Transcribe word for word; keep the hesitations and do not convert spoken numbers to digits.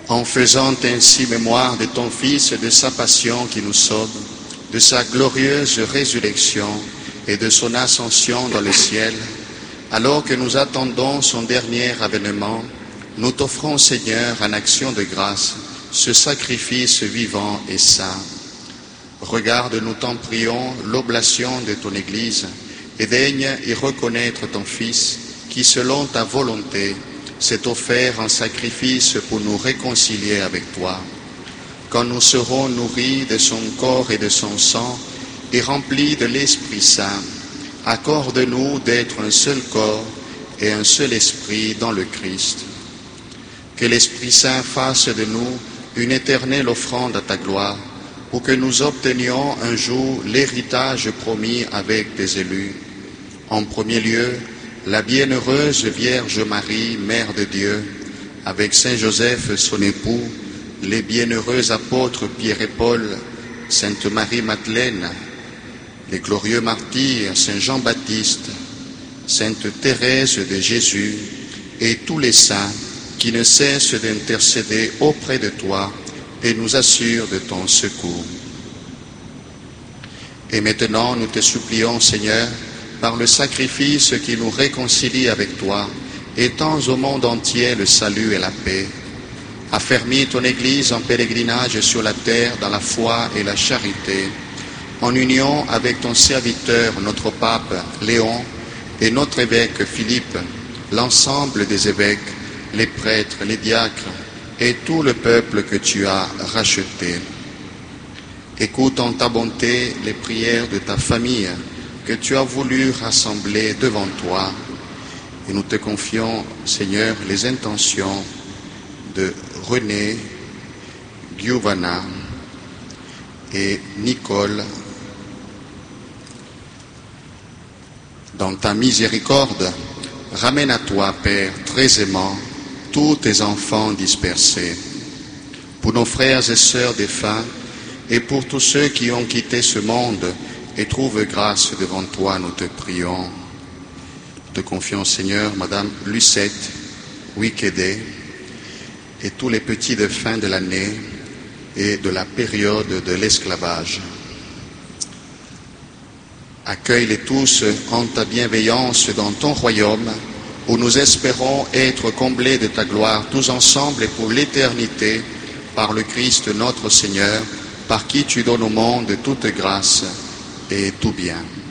en faisant ainsi mémoire de ton Fils et de sa passion qui nous sauve, de sa glorieuse résurrection et de son ascension dans le ciel, alors que nous attendons son dernier avènement, nous t'offrons, Seigneur, en action de grâce, ce sacrifice vivant et saint. Regarde, nous t'en prions, l'oblation de ton Église, et daigne y reconnaître ton Fils, qui, selon ta volonté, s'est offert en sacrifice pour nous réconcilier avec toi. Quand nous serons nourris de son corps et de son sang, et remplis de l'Esprit Saint, accorde-nous d'être un seul corps et un seul esprit dans le Christ. Que l'Esprit Saint fasse de nous une éternelle offrande à ta gloire, pour que nous obtenions un jour l'héritage promis avec tes élus. En premier lieu, la bienheureuse Vierge Marie, Mère de Dieu, avec Saint Joseph, son époux, les bienheureux apôtres Pierre et Paul, Sainte Marie-Madeleine, les glorieux martyrs Saint Jean-Baptiste, Sainte Thérèse de Jésus et tous les saints qui ne cessent d'intercéder auprès de toi et nous assurent de ton secours. Et maintenant, nous te supplions, Seigneur, par le sacrifice qui nous réconcilie avec toi, étends au monde entier le salut et la paix. Affermis ton Église en pèlerinage sur la terre dans la foi et la charité, en union avec ton serviteur, notre pape Léon, et notre évêque Philippe, l'ensemble des évêques, les prêtres, les diacres, et tout le peuple que tu as racheté. Écoute en ta bonté les prières de ta famille que tu as voulu rassembler devant toi. Et nous te confions, Seigneur, les intentions de René, Giovanna et Nicole. Dans ta miséricorde, ramène à toi, Père, très aimant, tous tes enfants dispersés. Pour nos frères et sœurs défunts, et pour tous ceux qui ont quitté ce monde et trouvent grâce devant toi, nous te prions. Nous te confions, Seigneur, Madame Lucette, Wikede, et tous les petits de fin de l'année et de la période de l'esclavage. Accueille-les tous en ta bienveillance dans ton royaume, où nous espérons être comblés de ta gloire, tous ensemble et pour l'éternité, par le Christ notre Seigneur, par qui tu donnes au monde toute grâce et tout bien.